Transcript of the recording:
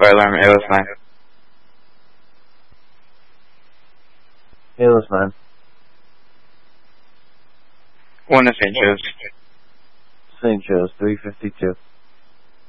fire alarm, ALS 9. ALS 9. 1 to St. Joe's. St. Joe's, 352.